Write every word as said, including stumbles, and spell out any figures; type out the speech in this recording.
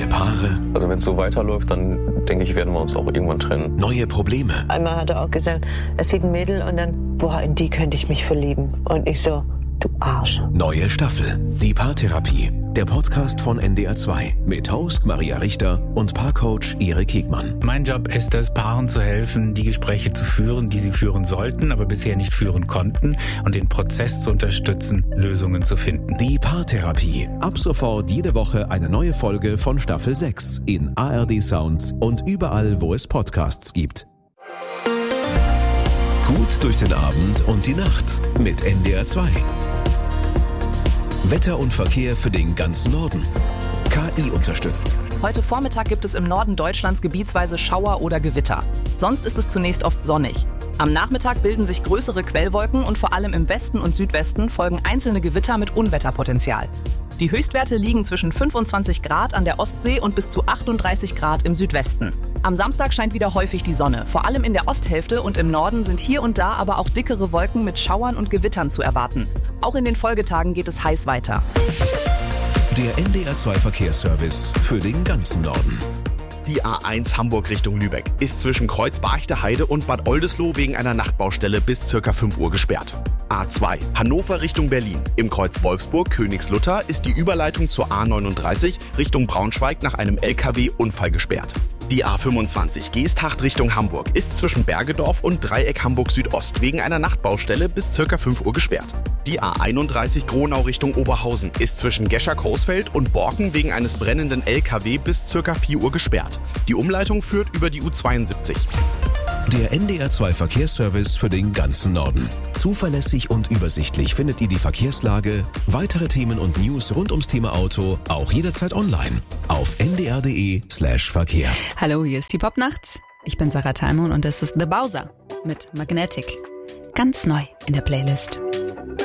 Neue Paare. Also wenn es so weiterläuft, dann denke ich, werden wir uns auch irgendwann trennen. Neue Probleme. Einmal hat er auch gesagt, er sieht ein Mädel und dann, boah, in die könnte ich mich verlieben. Und ich so, du Arsch. Neue Staffel. Die Paartherapie. Der Podcast von N D R zwei mit Host Maria Richter und Paarcoach Erik Hegmann. Mein Job ist es, Paaren zu helfen, die Gespräche zu führen, die sie führen sollten, aber bisher nicht führen konnten, und den Prozess zu unterstützen, Lösungen zu finden. Die Paartherapie. Ab sofort jede Woche eine neue Folge von Staffel sechs in A R D Sounds und überall, wo es Podcasts gibt. Gut durch den Abend und die Nacht mit N D R zwei. Wetter und Verkehr für den ganzen Norden. K I unterstützt. Heute Vormittag gibt es im Norden Deutschlands gebietsweise Schauer oder Gewitter. Sonst ist es zunächst oft sonnig. Am Nachmittag bilden sich größere Quellwolken und vor allem im Westen und Südwesten folgen einzelne Gewitter mit Unwetterpotenzial. Die Höchstwerte liegen zwischen fünfundzwanzig Grad an der Ostsee und bis zu achtunddreißig Grad im Südwesten. Am Samstag scheint wieder häufig die Sonne. Vor allem in der Osthälfte und im Norden sind hier und da aber auch dickere Wolken mit Schauern und Gewittern zu erwarten. Auch in den Folgetagen geht es heiß weiter. Der N D R zwei Verkehrsservice für den ganzen Norden. Die A eins Hamburg Richtung Lübeck ist zwischen Kreuz-Barchte-Heide und Bad Oldesloe wegen einer Nachtbaustelle bis ca. fünf Uhr gesperrt. A zwei Hannover Richtung Berlin. Im Kreuz Wolfsburg-Königslutter ist die Überleitung zur A neununddreißig Richtung Braunschweig nach einem L K W-Unfall gesperrt. Die A fünfundzwanzig Geesthacht Richtung Hamburg ist zwischen Bergedorf und Dreieck Hamburg Südost wegen einer Nachtbaustelle bis ca. fünf Uhr gesperrt. Die A einunddreißig Gronau Richtung Oberhausen ist zwischen Gescher-Coesfeld und Borken wegen eines brennenden L K W bis ca. vier Uhr gesperrt. Die Umleitung führt über die U zweiundsiebzig. Der N D R zwei Verkehrsservice für den ganzen Norden. Zuverlässig und übersichtlich findet ihr die Verkehrslage, weitere Themen und News rund ums Thema Auto auch jederzeit online auf n d r punkt d e slash verkehr. Hallo, hier ist die Popnacht. Ich bin Sarah Thalmon und das ist The Bowser mit Magnetic. Ganz neu in der Playlist.